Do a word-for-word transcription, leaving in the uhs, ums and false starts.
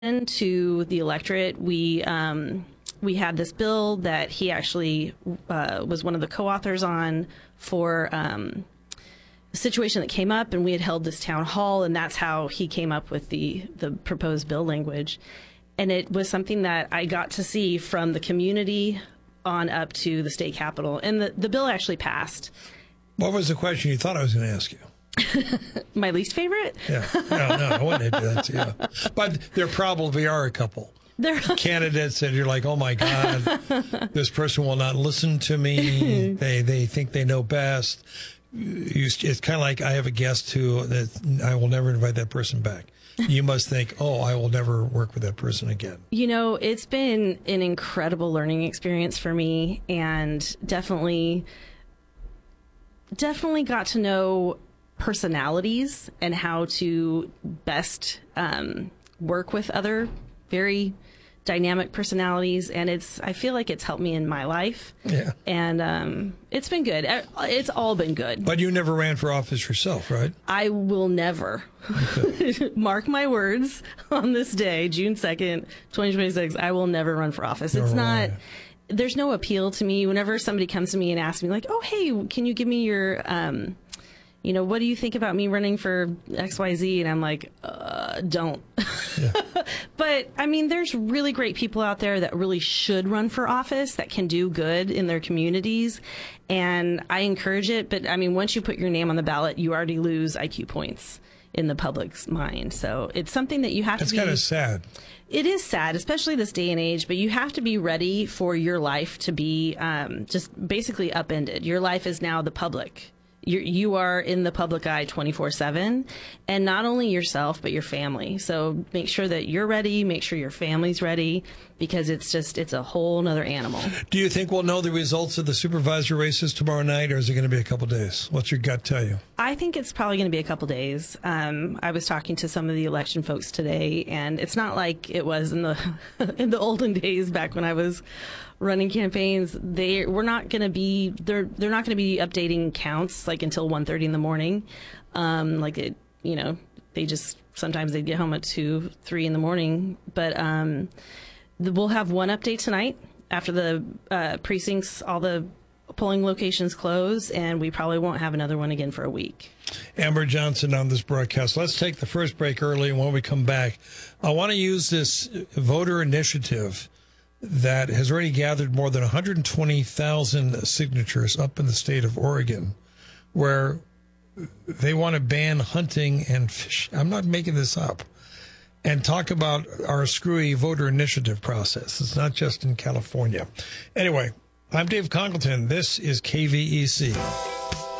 to the electorate. We um, we had this bill that he actually uh, was one of the co-authors on for um, a situation that came up, and we had held this town hall, and that's how he came up with the the proposed bill language. And it was something that I got to see from the community on up to the state capitol, and the, the bill actually passed. What was the question you thought I was going to ask you? My least favorite? Yeah, no, no, I wouldn't do that to you. But there probably are a couple there candidates that you're like, oh my God, this person will not listen to me. they they think they know best. You, it's kind of like I have a guest who that I will never invite that person back. You must think, oh, I will never work with that person again. You know, it's been an incredible learning experience for me, and definitely, definitely got to know personalities and how to best um, work with other very dynamic personalities. And it's, I feel like it's helped me in my life. Yeah. And um, it's been good. It's all been good. But you never ran for office yourself, right? I will never. Okay. Mark my words, on this day, June second, twenty twenty-six, I will never run for office. It's not, there's no appeal to me. Whenever somebody comes to me and asks me like, oh, hey, can you give me your, um, you know, what do you think about me running for X Y Z? And I'm like, uh, don't. Yeah. But, I mean, there's really great people out there that really should run for office, that can do good in their communities. And I encourage it. But, I mean, once you put your name on the ballot, you already lose I Q points in the public's mind. So it's something that you have That's to be. It's kind of sad. It is sad, especially this day and age, but you have to be ready for your life to be um, just basically upended. Your life is now the public. You're, you are in the public eye twenty-four seven, and not only yourself, but your family. So make sure that you're ready, make sure your family's ready, because it's just, it's a whole nother animal. Do you think we'll know the results of the supervisor races tomorrow night, or is it going to be a couple days? What's your gut tell you? I think it's probably going to be a couple days. Um, I was talking to some of the election folks today, and it's not like it was in the in the olden days back when I was running campaigns. They we're not going to be they're they're not going to be updating counts like until one thirty in the morning. Um, like it, you know, they just sometimes they get home at two, three in the morning. But um, the, we'll have one update tonight after the uh, precincts, all the polling locations close, and we probably won't have another one again for a week. Amber Johnson on this broadcast. Let's take the first break early, and when we come back, I want to use this voter initiative that has already gathered more than one hundred twenty thousand signatures up in the state of Oregon, where they want to ban hunting and fish. I'm not making this up. And talk about our screwy voter initiative process. It's not just in California. Anyway, I'm Dave Congleton. This is K V E C.